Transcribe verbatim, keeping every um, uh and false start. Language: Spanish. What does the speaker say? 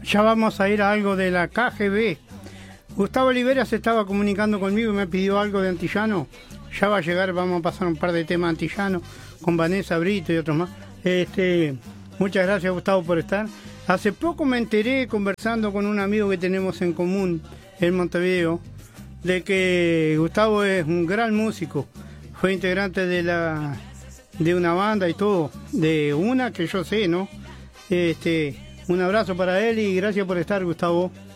ya vamos a ir a algo de la K G B. Gustavo Olivera se estaba comunicando conmigo y me pidió algo de antillano. Ya va a llegar, vamos a pasar un par de temas antillanos con Vanessa Brito y otros más. Este, muchas gracias, Gustavo, por estar. Hace poco me enteré, conversando con un amigo que tenemos en común en Montevideo, de que Gustavo es un gran músico. Fue integrante de la de una banda y todo, de una que yo sé, ¿no? Este, un abrazo para él y gracias por estar, Gustavo.